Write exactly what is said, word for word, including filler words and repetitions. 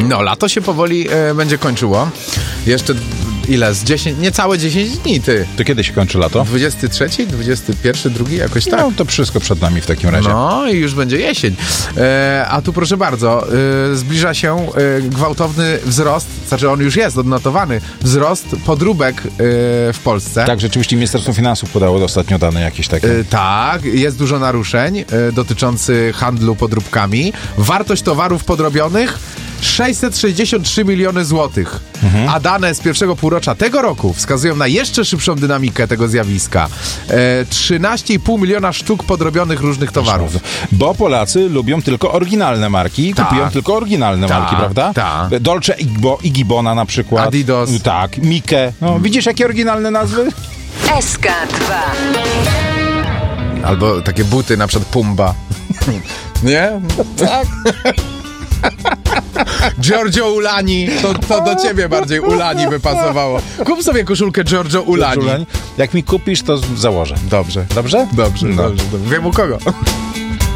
No, lato się powoli e, będzie kończyło. Jeszcze ile? Z dziesięć, niecałe dziesięć dni, ty. To kiedy się kończy lato? dwudziesty trzeci, dwudziesty pierwszy, drugi, jakoś tak. No, to wszystko przed nami w takim razie. No i już będzie jesień. E, a tu proszę bardzo, e, zbliża się e, gwałtowny wzrost, znaczy on już jest odnotowany, wzrost podróbek e, w Polsce. Tak, rzeczywiście Ministerstwo Finansów podało ostatnio dane jakieś takie. E, tak, jest dużo naruszeń e, dotyczących handlu podróbkami. Wartość towarów podrobionych sześćset sześćdziesiąt trzy miliony złotych. Mhm. A dane z pierwszego półrocza tego roku wskazują na jeszcze szybszą dynamikę tego zjawiska. E, trzynaście i pół miliona sztuk podrobionych różnych towarów. Bo Polacy lubią tylko oryginalne marki, Ta. kupują tylko oryginalne Ta. marki, prawda? Ta. Dolce Igbo, i Gabbana na przykład. Adidas. Tak, Mikke. No, hmm. Widzisz, jakie oryginalne nazwy? S K dwa. Albo takie buty, na przykład Pumba. Nie? Tak. Giorgio Ulani, to, to do ciebie bardziej Ulani by pasowało. Kup sobie koszulkę Giorgio Ulani. Jak mi kupisz, to założę. Dobrze. Dobrze? Dobrze, No. dobrze, dobrze. Wiem u kogo.